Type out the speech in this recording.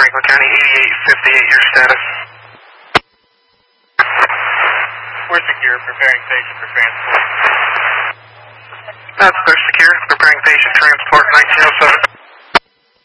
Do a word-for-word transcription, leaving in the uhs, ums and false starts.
Franklin County, eighty-eight fifty-eight, your status. We're secure, preparing patient for transport. That's clear, secure, preparing patient transport, nineteen oh seven.